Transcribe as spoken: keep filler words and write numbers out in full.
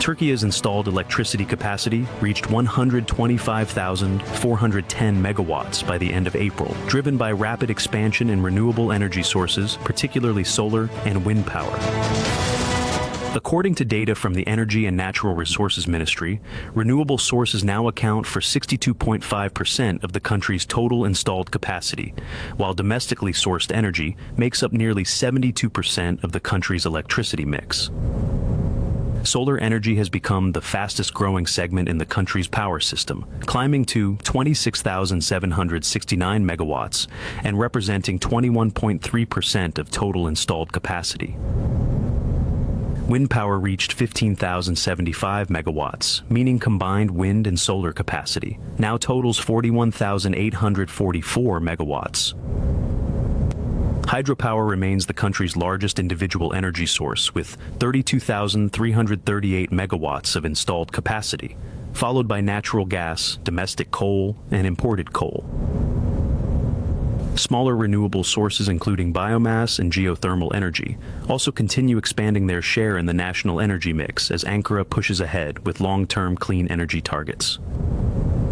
Turkey's installed electricity capacity reached one hundred twenty-five thousand four hundred ten megawatts by the end of April, driven by rapid expansion in renewable energy sources, particularly solar and wind power. According to data from the Energy and Natural Resources Ministry, renewable sources now account for sixty-two point five percent of the country's total installed capacity, while domestically sourced energy makes up nearly seventy-two percent of the country's electricity mix. Solar energy has become the fastest growing segment in the country's power system, climbing to twenty-six thousand seven hundred sixty-nine megawatts and representing twenty-one point three percent of total installed capacity. Wind power reached fifteen thousand seventy-five megawatts, meaning combined wind and solar capacity now totals forty-one thousand eight hundred forty-four megawatts. Hydropower remains the country's largest individual energy source with thirty-two thousand three hundred thirty-eight megawatts of installed capacity, followed by natural gas, domestic coal, and imported coal. Smaller renewable sources including biomass and geothermal energy also continue expanding their share in the national energy mix as Ankara pushes ahead with long-term clean energy targets.